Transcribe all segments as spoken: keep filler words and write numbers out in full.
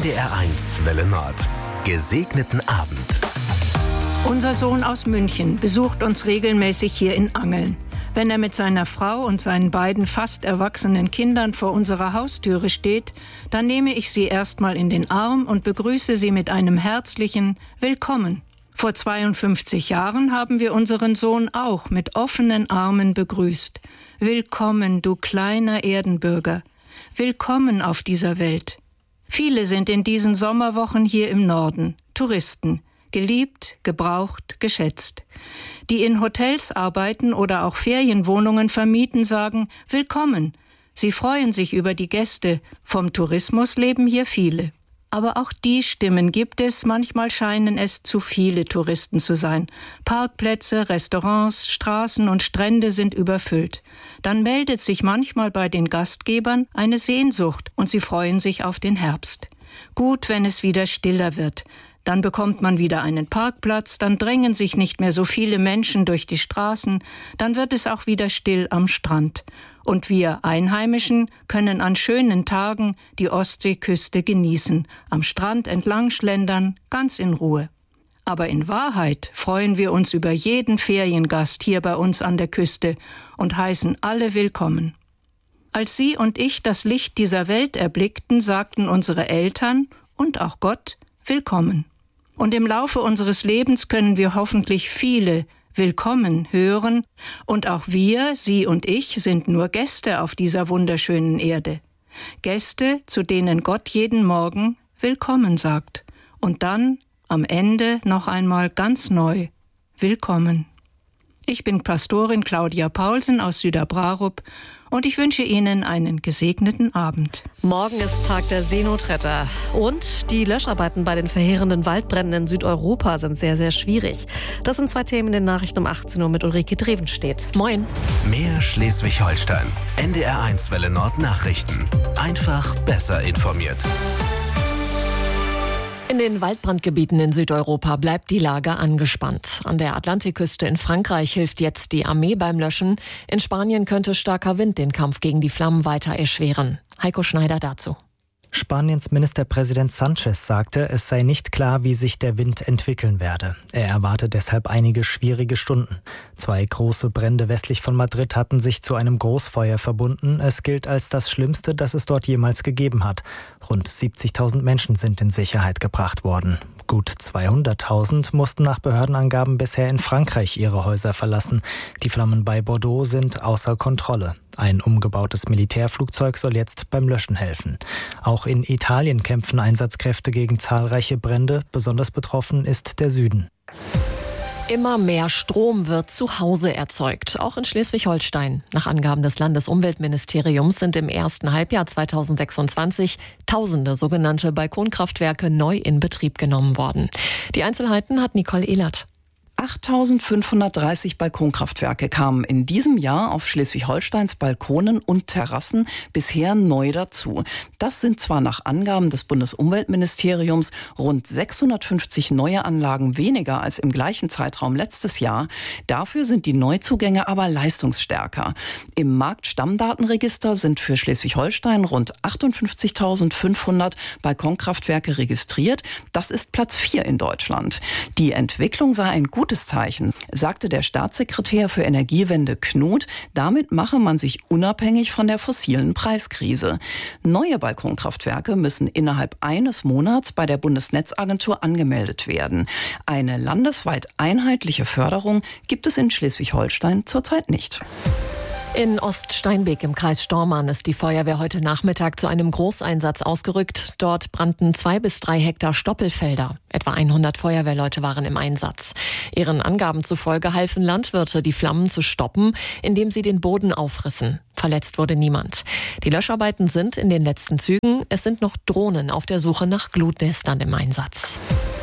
D R eins Welle Nord. Gesegneten Abend. Unser Sohn aus München besucht uns regelmäßig hier in Angeln. Wenn er mit seiner Frau und seinen beiden fast erwachsenen Kindern vor unserer Haustüre steht, dann nehme ich sie erstmal in den Arm und begrüße sie mit einem herzlichen Willkommen. Vor zweiundfünfzig Jahren haben wir unseren Sohn auch mit offenen Armen begrüßt. Willkommen, du kleiner Erdenbürger. Willkommen auf dieser Welt. Viele sind in diesen Sommerwochen hier im Norden, Touristen. Geliebt, gebraucht, geschätzt. Die in Hotels arbeiten oder auch Ferienwohnungen vermieten, sagen Willkommen. Sie freuen sich über die Gäste. Vom Tourismus leben hier viele. Aber auch die Stimmen gibt es. Manchmal scheinen es zu viele Touristen zu sein. Parkplätze, Restaurants, Straßen und Strände sind überfüllt. Dann meldet sich manchmal bei den Gastgebern eine Sehnsucht und sie freuen sich auf den Herbst. Gut, wenn es wieder stiller wird. Dann bekommt man wieder einen Parkplatz, dann drängen sich nicht mehr so viele Menschen durch die Straßen, dann wird es auch wieder still am Strand. Und wir Einheimischen können an schönen Tagen die Ostseeküste genießen, am Strand entlang schlendern, ganz in Ruhe. Aber in Wahrheit freuen wir uns über jeden Feriengast hier bei uns an der Küste und heißen alle willkommen. Als Sie und ich das Licht dieser Welt erblickten, sagten unsere Eltern und auch Gott Willkommen. Und im Laufe unseres Lebens können wir hoffentlich viele Willkommen hören. Und auch wir, Sie und ich, sind nur Gäste auf dieser wunderschönen Erde. Gäste, zu denen Gott jeden Morgen Willkommen sagt. Und dann am Ende noch einmal ganz neu Willkommen. Ich bin Pastorin Claudia Paulsen aus Süderbrarup und ich wünsche Ihnen einen gesegneten Abend. Morgen ist Tag der Seenotretter und die Löscharbeiten bei den verheerenden Waldbränden in Südeuropa sind sehr, sehr schwierig. Das sind zwei Themen in den Nachrichten um achtzehn Uhr mit Ulrike Drevenstedt. Moin. Mehr Schleswig-Holstein. N D R eins Welle Nord Nachrichten. Einfach besser informiert. In den Waldbrandgebieten in Südeuropa bleibt die Lage angespannt. An der Atlantikküste in Frankreich hilft jetzt die Armee beim Löschen. In Spanien könnte starker Wind den Kampf gegen die Flammen weiter erschweren. Heiko Schneider dazu. Spaniens Ministerpräsident Sánchez sagte, es sei nicht klar, wie sich der Wind entwickeln werde. Er erwarte deshalb einige schwierige Stunden. Zwei große Brände westlich von Madrid hatten sich zu einem Großfeuer verbunden. Es gilt als das Schlimmste, das es dort jemals gegeben hat. Rund siebzigtausend Menschen sind in Sicherheit gebracht worden. Gut zweihunderttausend mussten nach Behördenangaben bisher in Frankreich ihre Häuser verlassen. Die Flammen bei Bordeaux sind außer Kontrolle. Ein umgebautes Militärflugzeug soll jetzt beim Löschen helfen. Auch in Italien kämpfen Einsatzkräfte gegen zahlreiche Brände. Besonders betroffen ist der Süden. Immer mehr Strom wird zu Hause erzeugt, auch in Schleswig-Holstein. Nach Angaben des Landesumweltministeriums sind im ersten Halbjahr zweitausendsechsundzwanzig tausende sogenannte Balkonkraftwerke neu in Betrieb genommen worden. Die Einzelheiten hat Nicole Ehlert. achttausendfünfhundertdreißig Balkonkraftwerke kamen in diesem Jahr auf Schleswig-Holsteins Balkonen und Terrassen bisher neu dazu. Das sind zwar nach Angaben des Bundesumweltministeriums rund sechshundertfünfzig neue Anlagen weniger als im gleichen Zeitraum letztes Jahr. Dafür sind die Neuzugänge aber leistungsstärker. Im Marktstammdatenregister sind für Schleswig-Holstein rund achtundfünfzigtausendfünfhundert Balkonkraftwerke registriert. Das ist Platz vier in Deutschland. Die Entwicklung sei ein gutes Zeichen, sagte der Staatssekretär für Energiewende Knut. Damit mache man sich unabhängig von der fossilen Preiskrise. Neue Balkonkraftwerke müssen innerhalb eines Monats bei der Bundesnetzagentur angemeldet werden. Eine landesweit einheitliche Förderung gibt es in Schleswig-Holstein zurzeit nicht. In Oststeinbek im Kreis Stormarn ist die Feuerwehr heute Nachmittag zu einem Großeinsatz ausgerückt. Dort brannten zwei bis drei Hektar Stoppelfelder. Etwa hundert Feuerwehrleute waren im Einsatz. Ihren Angaben zufolge halfen Landwirte, die Flammen zu stoppen, indem sie den Boden aufrissen. Verletzt wurde niemand. Die Löscharbeiten sind in den letzten Zügen. Es sind noch Drohnen auf der Suche nach Glutnestern im Einsatz.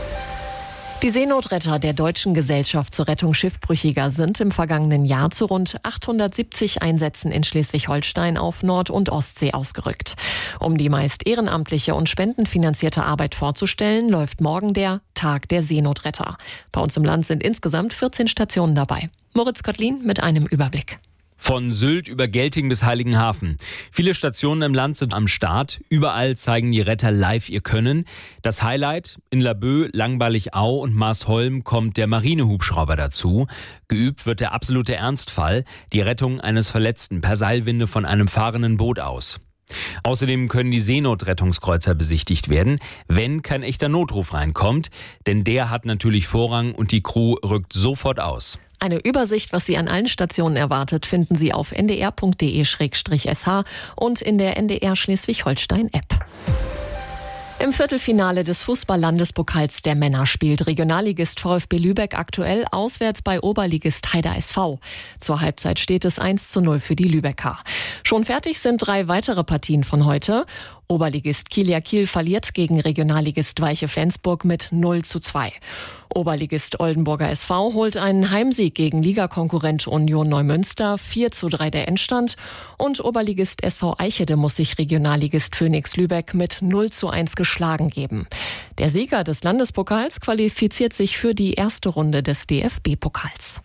Die Seenotretter der Deutschen Gesellschaft zur Rettung Schiffbrüchiger sind im vergangenen Jahr zu rund achthundertsiebzig Einsätzen in Schleswig-Holstein auf Nord- und Ostsee ausgerückt. Um die meist ehrenamtliche und spendenfinanzierte Arbeit vorzustellen, läuft morgen der Tag der Seenotretter. Bei uns im Land sind insgesamt vierzehn Stationen dabei. Moritz Kottlin mit einem Überblick. Von Sylt über Gelting bis Heiligenhafen. Viele Stationen im Land sind am Start. Überall zeigen die Retter live ihr Können. Das Highlight: in Laboe, Langballig-Au und Marsholm kommt der Marinehubschrauber dazu. Geübt wird der absolute Ernstfall, die Rettung eines Verletzten per Seilwinde von einem fahrenden Boot aus. Außerdem können die Seenotrettungskreuzer besichtigt werden, wenn kein echter Notruf reinkommt. Denn der hat natürlich Vorrang und die Crew rückt sofort aus. Eine Übersicht, was Sie an allen Stationen erwartet, finden Sie auf n d r punkt d e slash s h und in der N D R Schleswig-Holstein-App. Im Viertelfinale des Fußball-Landespokals der Männer spielt Regionalligist VfB Lübeck aktuell auswärts bei Oberligist Heider S V. Zur Halbzeit steht es eins zu null für die Lübecker. Schon fertig sind drei weitere Partien von heute. Oberligist Kieler Kiel verliert gegen Regionalligist Weiche Flensburg mit null zu zwei. Oberligist Oldenburger S V holt einen Heimsieg gegen Ligakonkurrent Union Neumünster, vier zu drei der Endstand. Und Oberligist S V Eichede muss sich Regionalligist Phoenix Lübeck mit null zu eins geschlagen geben. Der Sieger des Landespokals qualifiziert sich für die erste Runde des D F B-Pokals.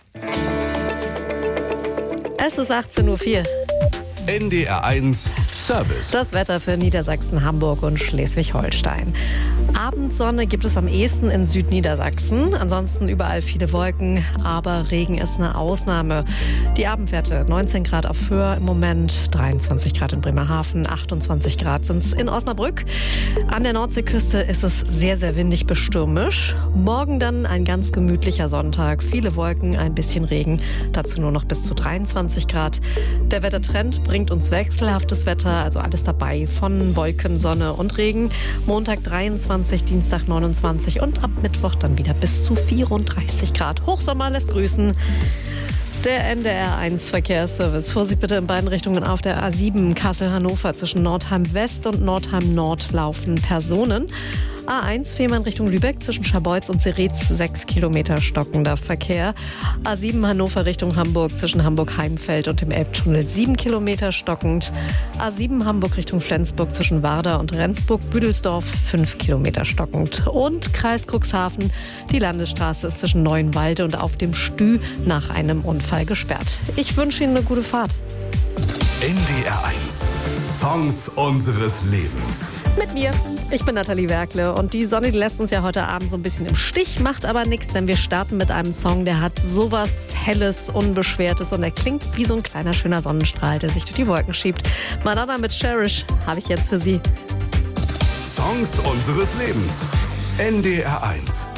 Es ist achtzehn Uhr vier. N D R eins Service. Das Wetter für Niedersachsen, Hamburg und Schleswig-Holstein. Abendsonne gibt es am ehesten in Südniedersachsen. Ansonsten überall viele Wolken, aber Regen ist eine Ausnahme. Die Abendwerte: neunzehn Grad auf Föhr im Moment, dreiundzwanzig Grad in Bremerhaven, achtundzwanzig Grad sind es in Osnabrück. An der Nordseeküste ist es sehr, sehr windig bis stürmisch. Morgen dann ein ganz gemütlicher Sonntag. Viele Wolken, ein bisschen Regen, dazu nur noch bis zu dreiundzwanzig Grad. Der Wettertrend bringt uns wechselhaftes Wetter, also alles dabei, von Wolken, Sonne und Regen. Montag dreiundzwanzig, Dienstag neunundzwanzig und ab Mittwoch dann wieder bis zu vierunddreißig Grad. Hochsommer lässt grüßen. Der N D R eins Verkehrsservice. Vorsicht bitte in beiden Richtungen auf der A sieben Kassel-Hannover. Zwischen Nordheim West und Nordheim Nord laufen Personen. A eins Fehmarn Richtung Lübeck zwischen Scharbeutz und Seretz sechs Kilometer stockender Verkehr. A sieben Hannover Richtung Hamburg zwischen Hamburg-Heimfeld und dem Elbtunnel sieben Kilometer stockend. A sieben Hamburg Richtung Flensburg zwischen Warder und Rendsburg-Büdelsdorf fünf Kilometer stockend. Und Kreis Cuxhaven, die Landesstraße ist zwischen Neuenwalde und auf dem Stü nach einem Unfall gesperrt. Ich wünsche Ihnen eine gute Fahrt. N D R eins Songs unseres Lebens. Mit mir. Ich bin Nathalie Werkle und die Sonne, die lässt uns ja heute Abend so ein bisschen im Stich, macht aber nichts, denn wir starten mit einem Song, der hat sowas Helles, Unbeschwertes und er klingt wie so ein kleiner, schöner Sonnenstrahl, der sich durch die Wolken schiebt. Madonna mit Cherish habe ich jetzt für Sie. Songs unseres Lebens. N D R eins.